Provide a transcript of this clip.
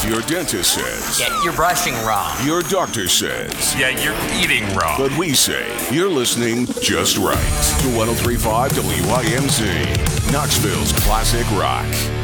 Your dentist says. Yeah, you're brushing wrong. Your doctor says. Yeah, you're eating wrong. But we say you're listening just right to 103.5 WIMZ, Knoxville's classic rock.